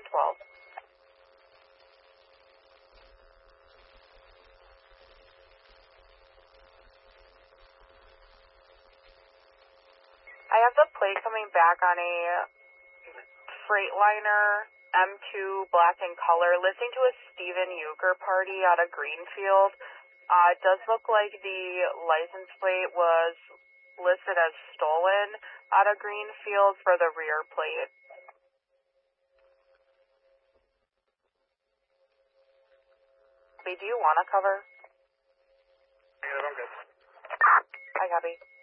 112. I have the plate coming back on a Freightliner M2 black in color, listing to a Steven Euchre party out of Greenfield. It does look like the license plate was listed as stolen out of Greenfield for the rear plate. Do you want to cover? Yeah, I'm good. I copy.